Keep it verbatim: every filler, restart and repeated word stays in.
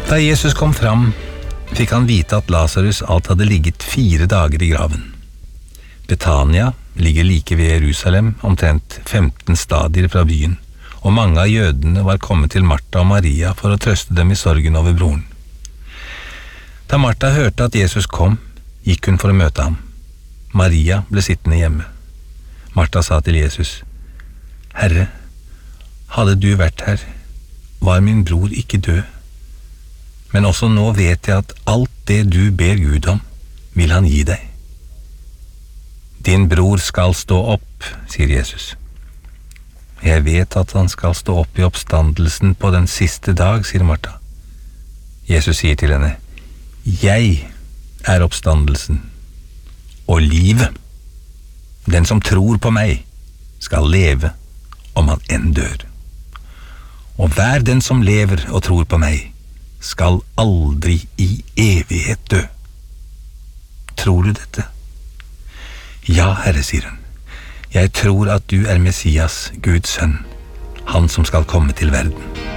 Da Jesus kom fram, fikk han vite at Lazarus alt hadde ligget fire dager i graven. Betania ligger like ved Jerusalem, omtrent femten stadier fra byen, og mange av jødene var kommet til Martha og Maria for å trøste dem i sorgen over broren. Da Martha hørte at Jesus kom, gikk hun for å møte ham. Maria ble sittende hjemme. Martha sa til Jesus, «Herre, hadde du vært her, var min bror ikke død. Men også nå vet jeg at alt det du ber Gud om, vil han gi deg.» «Din bror skal stå opp», sier Jesus. «Jeg vet at han skal stå opp i oppstandelsen på den siste dag», sier Martha. Jesus sier til henne, «Jeg er oppstandelsen og livet. Den som tror på meg skal leve om han enn dør. Og hver den som lever og tror på meg skal aldri i evighet dø. Tror du dette?» «Ja, Herre», sier hun. «Jeg tror at du er Messias, Guds sønn, han som skal komme til verden.»